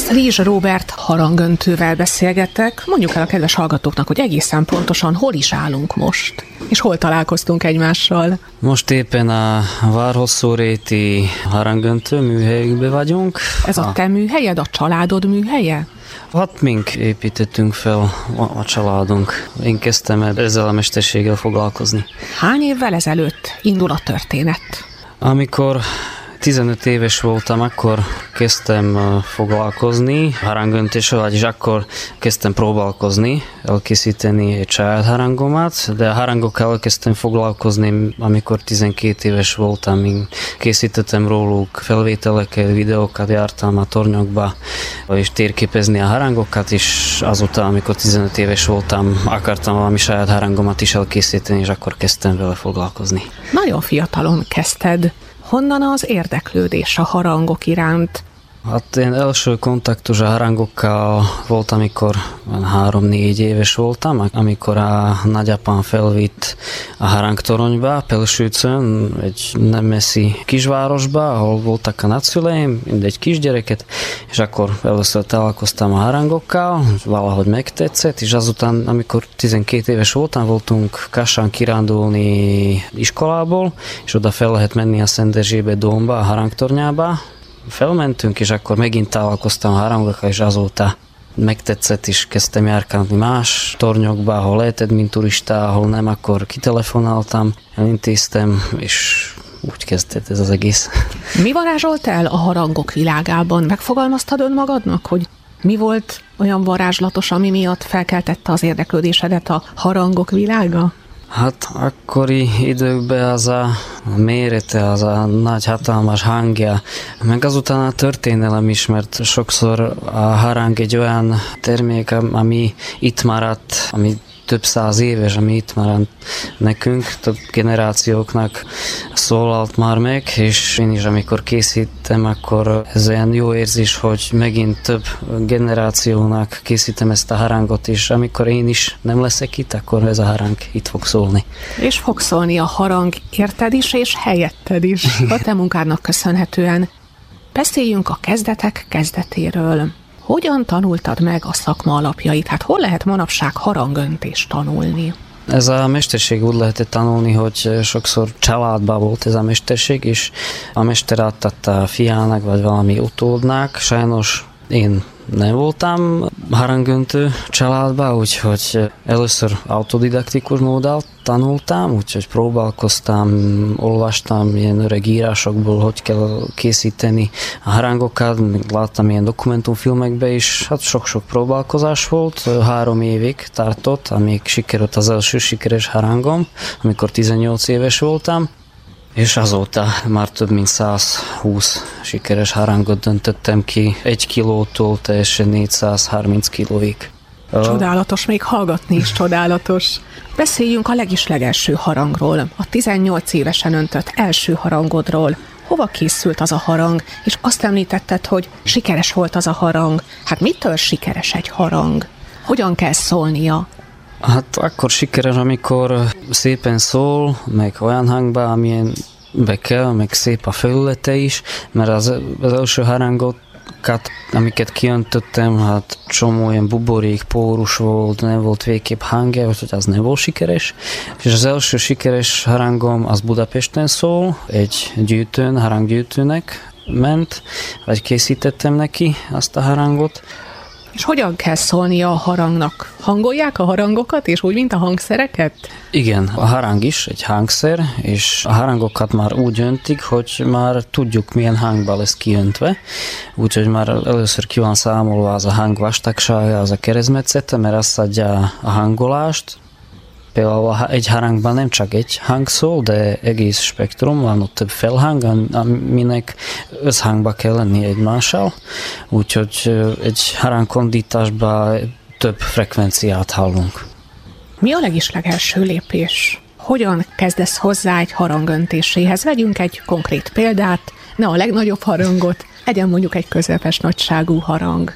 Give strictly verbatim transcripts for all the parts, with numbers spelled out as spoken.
Rizs Róbert harangöntővel beszélgetek. Mondjuk el a kedves hallgatóknak, hogy egészen pontosan hol is állunk most, és hol találkoztunk egymással. Most éppen a Várhosszóréti harangöntő műhelyükbe vagyunk. Ez a te műhelyed, a családod műhelye? Hát mink építettünk fel a, a családunk. Én kezdtem el ezzel a mesterséggel foglalkozni. Hány évvel ezelőtt indul a történet? Amikor tizenöt éves voltam, akkor kezdtem foglalkozni harangöntéssel, vagyis akkor kezdtem próbálkozni, elkészíteni egy saját harangomat, de a harangokkal elkezdtem foglalkozni, amikor tizenkét éves voltam. Én készítettem róluk felvételeket, videókat, jártam a tornyokba, és térképezni a harangokat, és azután, amikor tizenöt éves voltam, akartam valami saját harangomat is elkészíteni, és akkor kezdtem vele foglalkozni. Nagyon fiatalon kezdted. Honnan az érdeklődés a harangok iránt? Hát én első kontaktus a harangokkal volt, amikor három-négy éves voltam, amikor a nagyapám felvitt a harangtoronyba, Pelsőcön, egy nem messzi kisvárosba, ahol voltak a nagyszüleim, mindegy kisgyereket, és akkor először találkoztam a harangokkal, valahogy megtetszett, és azután, amikor tizenkét éves voltam, voltunk Kassán kirándulni iskolából, és oda fel lehet menni a Szent Erzsébet dómba, a harangtornyába. Felmentünk, és akkor megint találkoztam a harangokkal, és azóta megtetszett, és kezdtem járkálni más tornyokba, ahol lehetett, mint turista, ahol nem, akkor kitelefonáltam, elintéztem, és úgy kezdett ez az egész. Mi varázsolt el a harangok világában? Megfogalmaztad önmagadnak, hogy mi volt olyan varázslatos, ami miatt felkeltette az érdeklődésedet a harangok világa? Hát akkori időkben az a mérete, az a nagy hatalmas hangja, meg azután a történelem is, mert sokszor a harang egy olyan termék, ami itt maradt, ami több száz éves, ami itt maradt nekünk, több generációknak szólalt már meg, és én is, amikor készítem, akkor ez olyan jó érzés, hogy megint több generációnak készítem ezt a harangot, és amikor én is nem leszek itt, akkor ez a harang itt fog szólni. És fog szólni a harang érted is, és helyetted is, a te munkádnak köszönhetően. Beszéljünk a kezdetek kezdetéről. Hogyan tanultad meg a szakma alapjait? Hát hol lehet manapság harangöntést tanulni? Ez a mesterség úgy lehetett tanulni, hogy sokszor családban volt ez a mesterség, és a mester átadta a fiának, vagy valami utódnak. Sajnos én nem voltam harangöntő családban, úgyhogy először autodidaktikus módon tanultam, úgyhogy próbálkoztam, olvastam ilyen öreg írásokból, hogy kell készíteni a harangokat, láttam ilyen dokumentumfilmekbe is, hát sok-sok próbálkozás volt, három évig tartott, amíg sikerült az első sikeres harangom, amikor tizennyolc éves voltam. És azóta már több mint száz húsz sikeres harangot döntöttem ki, egy kilótól teljesen négyszázharminc kilóig. Csodálatos, még hallgatni is csodálatos. Beszéljünk a legis legelső harangról, a tizennyolc évesen öntött első harangodról. Hova készült az a harang? És azt említetted, hogy sikeres volt az a harang. Hát mitől sikeres egy harang? Hogyan kell szólnia? Hát akkor sikeres, amikor szépen szól, meg olyan hangban, amilyen be kell, meg szép a felülete is, mert az, az első harangokat, amiket kiöntöttem, hát csomó olyan buborék, pórus volt, nem volt végképp hangja, úgyhogy az nem volt sikeres. És az első sikeres harangom az Budapesten szól, egy gyűjtőn, haranggyűjtőnek ment, vagy készítettem neki azt a harangot. És hogyan kell szólnia a harangnak? Hangolják a harangokat, és úgy, mint a hangszereket? Igen, a harang is egy hangszer, és a harangokat már úgy öntik, hogy már tudjuk, milyen hangban lesz kiöntve. Úgyhogy már először ki van számolva az a hang vastagsága, az a keresztmetszete, mert azt adja a hangolást. Például egy harangban nem csak egy hang szól, de egész spektrum, van ott több felhang, aminek összhangba kell lenni egymással. Úgyhogy egy harangkondításban több frekvenciát hallunk. Mi a legislegelső lépés? Hogyan kezdesz hozzá egy harangöntéséhez? Vegyünk egy konkrét példát, ne a legnagyobb harangot, legyen mondjuk egy közepes nagyságú harang.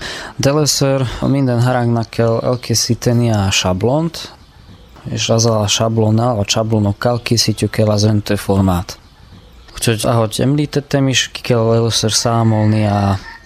De először minden harangnak kell elkészíteni a sablont, és azzal a sablonnal, a sablonokkal készítjük el az öntőformát. Úgyhogy, ahogy említettem is, ki kell először számolni a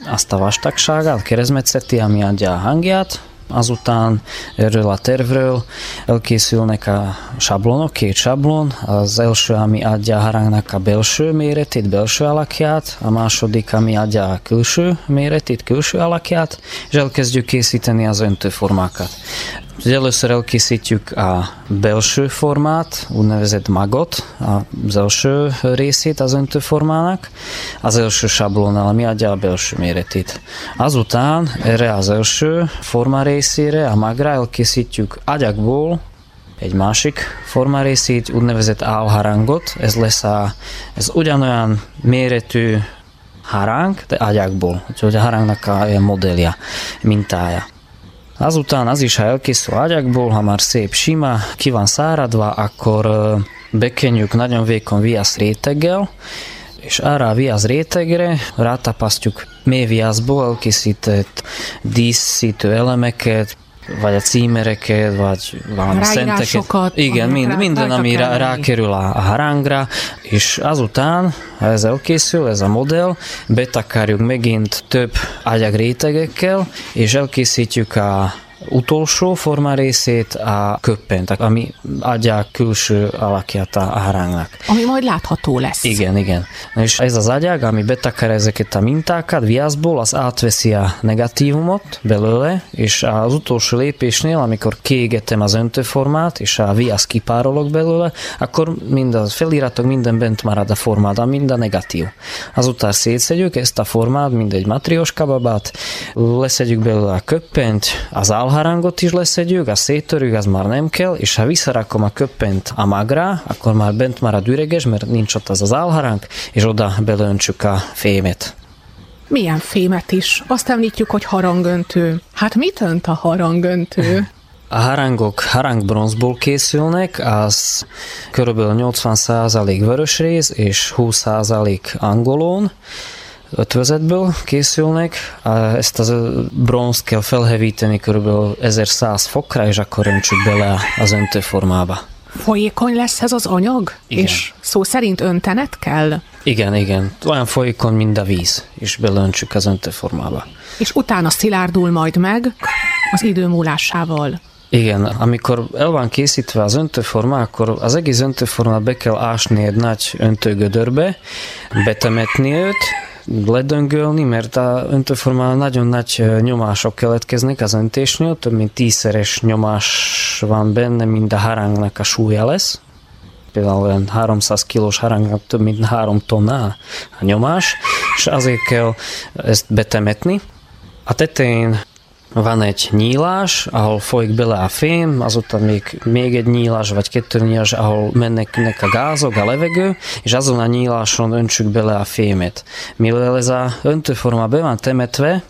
azt a vastagságát, keresztmetszeti, ami adja a hangját. Azután erről a tervről elkészülnek a sablonok, két sablon. Az első, ami adja a harangnak a belső méretét, belső alakját, a második, ami adja a külső méretét, külső alakját, és elkezdjük készíteni az öntőformákat. Először elkészítjük a belső formát, úgynevezett magot, az első részét az öntőformának, az első sablonnal, ami adja a belső méretét. Azután erre az első forma részére, a magra elkészítjük agyagból egy másik forma részét, úgynevezett álharangot, ez lesz a, ez ugyanolyan méretű harang, de agyagból, úgyhogy a harangnak a ilyen modellje, mintája. Azután az is, ha elkészül agyagból, ha már szép sima, ki van száradva, akkor bekenjük nagyon vékony viasz réteggel, és arra a viasz rétegre rátapasztjuk mély viaszból elkészített díszítő elemeket, vagy a címereket, vagy valami szenteket. Igen, mind, minden, ami rá, rákerül a, a harangra, és azután, ha ez elkészül, ez a modell, betakarjuk megint több agyagrétegekkel, és elkészítjük a utolsó forma részét, a köppent, ami adja a külső alakját a harangnak. Ami majd látható lesz. Igen, igen. És ez az agyag, ami betakar ezeket a mintákat viaszból, az átveszi a negatívumot belőle, és az utolsó lépésnél, amikor kiégetem az öntőformát, és a viasz kipárolok belőle, akkor mind a feliratok, minden bent marad a formában, mind a negatív. Azután szétszedjük ezt a formát, mind egy matrioska babát, leszedjük belőle a köppent, az álharangot is leszedjük, a széttörjük, az már nem kell, és ha visszarakom a köppent a magra, akkor már bent marad üreges, mert nincs ott az az álharang, és oda belöntsük a fémet. Milyen fémet is? Azt említjük, hogy harangöntő. Hát mit önt a harangöntő? A harangok harangbronzból készülnek, az körülbelül nyolcvan százalék vörösréz és húsz százalék angolón, ötvözetből készülnek. Ezt a bronzt kell felhevíteni körülbelül ezerszáz fokra, és akkor öntsük bele az öntőformába. Folyékony lesz ez az anyag? Igen. És szó szerint öntenet kell? Igen, igen. Olyan folyékony, mint a víz, és belöntsük az öntőformába. És utána szilárdul majd meg az idő múlásával. Igen, amikor el van készítve az öntőforma, akkor az egész öntőformát be kell ásni egy nagy öntőgödörbe, betemetni őt, ledöngölni, mert a öntőformán nagyon nagy nyomások keletkeznek az öntésnél, több mint tízszeres nyomás van benne, mint a harangnak a súlya lesz. Például olyan háromszáz kilós harangnak több mint három tonna a nyomás, és azért kell ezt betemetni. A tetején van egy nyílás, ahol folyik bele a fém, azután még, még egy nyílás, vagy kettő nyílás, ahol mennek a gázok, a levegő, és azon a nyíláson öntsük bele a fémet. Mivel ez a öntőforma be van temetve,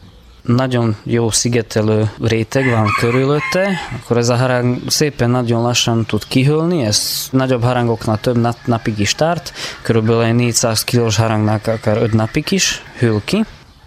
nagyon jó szigetelő réteg van körülötte, akkor ez a harang szépen nagyon lassan tud kihűlni, ez nagyobb harangoknál több nap, napig is tart, körülbelül egy négyszáz kilós harangnak akár öt napig is hűl ki,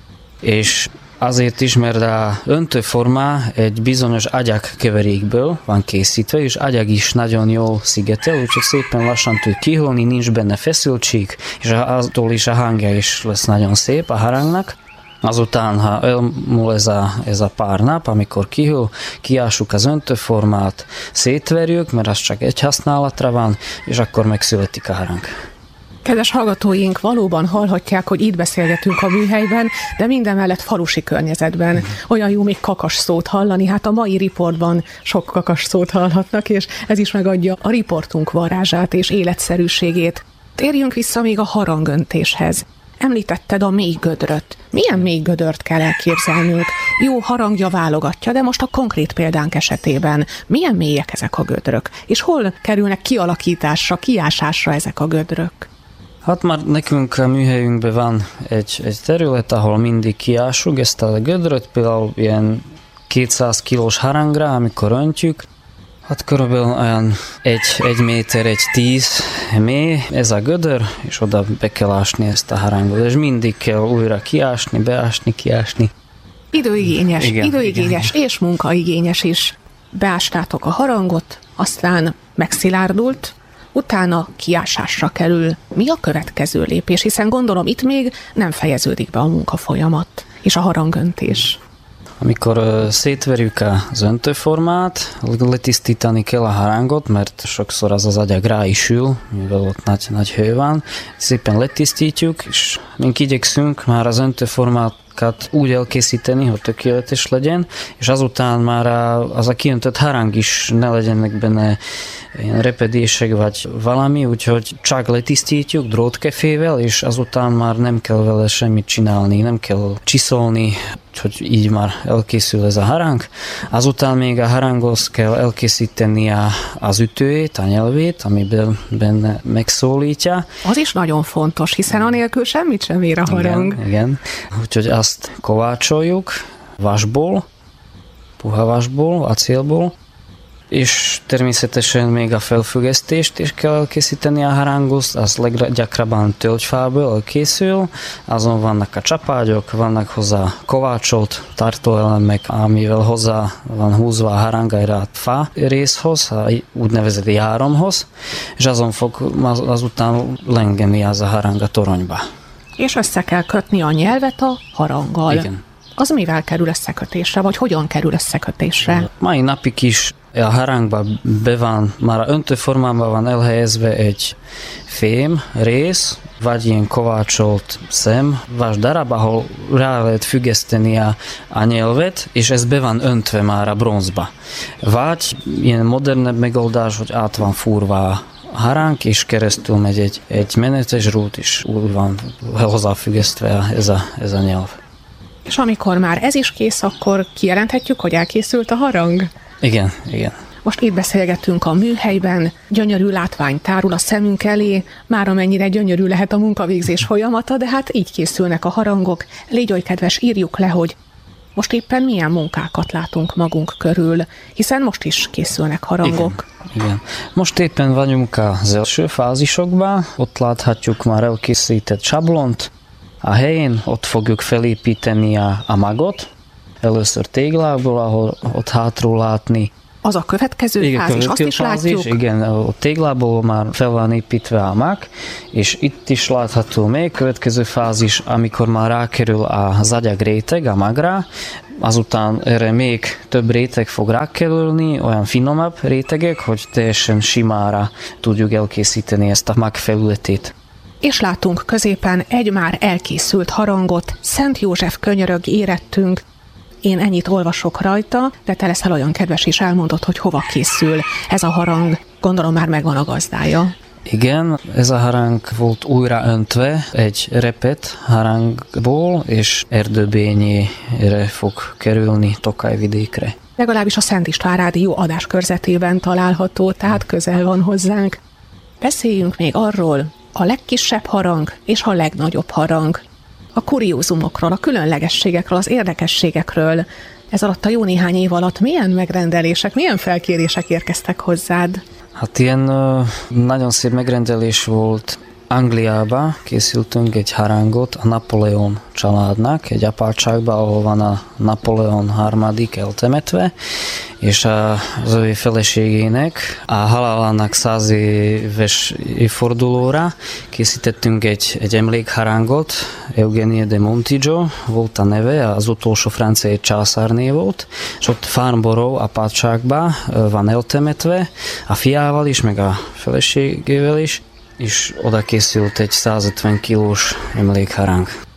és azért is, mert a öntőforma egy bizonyos agyagkeverékből van készítve, és agyag is nagyon jó szigetel, úgyhogy szépen lassan tud kihűlni, nincs benne feszültség, és aztól is a hangja is lesz nagyon szép a harangnak. Azután, ha elmúl ez a, ez a pár nap, amikor kihűl, kiássuk az öntőformát, szétverjük, mert az csak egy használatra van, és akkor megszületik a harang. Kedves hallgatóink, valóban hallhatják, hogy itt beszélgetünk a műhelyben, de mindemellett falusi környezetben. Olyan jó még kakas szót hallani, hát a mai riportban sok kakas szót hallhatnak, és ez is megadja a riportunk varázsát és életszerűségét. Térjünk vissza még a harangöntéshez. Említetted a mély gödröt. Milyen mély gödört kell elképzelnünk? Jó harangja válogatja, de most a konkrét példánk esetében milyen mélyek ezek a gödrök? És hol kerülnek kialakításra, kiásásra ezek a gödrök? Hát már nekünk a műhelyünkben van egy, egy terület, ahol mindig kiásuk ezt a gödröt, például ilyen kétszáz kilós harangra, amikor öntjük, hát körülbelül olyan egy, egy méter, egy tíz mély ez a gödör, és oda be kell ásni ezt a harangot, és mindig kell újra kiásni, beásni, kiásni. Időigényes, igen, időigényes igen. És munkaigényes is. Beástátok a harangot, aztán megszilárdult, utána kiásásra kerül. Mi a következő lépés? Hiszen gondolom itt még nem fejeződik be a munkafolyamat. És a harangöntés? Amikor szétverjük az öntőformát, letisztítani kell a harangot, mert sokszor az az agyag rá is ül, mivel ott nagy, nagy hő van. Szépen letisztítjuk, és mink igyekszünk már az öntőformát úgy elkészíteni, hogy tökéletes legyen, és azután már az a kiöntött harang is ne legyenek benne ilyen repedések vagy valami, úgyhogy csak letisztítjuk drótkefével, és azután már nem kell vele semmit csinálni, nem kell csiszolni, úgyhogy így már elkészül ez a harang. Azután még a haranghoz kell elkészíteni az ütőjét, a nyelvét, amiben benne megszólítja. Az is nagyon fontos, hiszen anélkül semmit sem ér a harang. Igen, igen. Úgyhogy azt kovácsoljuk vasból, puha vasból, acélból, és természetesen még a felfüggesztést is kell elkészíteni a haranghoz, az leggyakrabban tölgyfából elkészül, azon vannak a csapágyok, vannak hozzá kovácsolt tartóelemek, amivel hozzá van húzva a harang erre a fá részhoz, a úgynevezett járomhoz, és azon fog azután lengeni az a harang a toronyba. És össze kell kötni a nyelvet a haranggal. Igen. Az mivel kerül összekötésre, vagy hogyan kerül összekötésre? Mai napig is a harangban be van, már a öntőformában van elhelyezve egy fém rész, vagy ilyen kovácsolt szem, vasdarab, ahol rá lehet függeszteni a, a nyelvet, és ez be van öntve már a bronzba. Vagy ilyen modernebb megoldás, hogy át van fúrva a harang, és keresztül megy egy, egy menetes rút, és úgy van hozzáfüggesztve ez a, ez a nyelv. És amikor már ez is kész, akkor kijelenthetjük, hogy elkészült a harang? Igen, igen. Most itt beszélgetünk a műhelyben, gyönyörű látvány tárul a szemünk elé, már amennyire gyönyörű lehet a munkavégzés folyamata, de hát így készülnek a harangok. Légy oly kedves, írjuk le, hogy most éppen milyen munkákat látunk magunk körül, hiszen most is készülnek harangok. Igen, igen. Most éppen vagyunk az első fázisokban, ott láthatjuk már elkészített sablont. A helyén ott fogjuk felépíteni a, a magot, először téglából, ahol ott hátul látni. Az a következő igen, fázis, azt is fázis, látjuk? Igen, a téglából már fel van építve a mag, és itt is látható még következő fázis, amikor már rákerül az agyag réteg a magra, azután erre még több réteg fog rákerülni, olyan finomabb rétegek, hogy teljesen simára tudjuk elkészíteni ezt a mag felületét. És látunk középen egy már elkészült harangot, Szent József könyörög érettünk. Én ennyit olvasok rajta, de te leszel olyan kedves és elmondod, hogy hova készül ez a harang. Gondolom már megvan a gazdája. Igen, ez a harang volt újra öntve egy repet harangból, és erdőbényére fog kerülni Tokaj-vidékre. Legalábbis a Szent István Rádió adáskörzetében található, tehát közel van hozzánk. Beszéljünk még arról, a legkisebb harang és a legnagyobb harang. A kuriózumokról, a különlegességekről, az érdekességekről. Ez alatt a jó néhány év alatt milyen megrendelések, milyen felkérések érkeztek hozzád? Hát ilyen nagyon szép megrendelés volt. Angliába készültünk egy harangot a Napóleon családnak, egy apátságban, ahol van a Napóleon harmadik eltemetve, és az ő feleségének a halálának száz éves évfordulóra készítettünk egy, egy emlékharangot, Eugenie de Montijo volt a neve, az utolsó francia császárné volt, és ott Farnborough apátságban van eltemetve, a fiával is, meg a feleségével is, és oda készült egy százötven kilós emlékharang.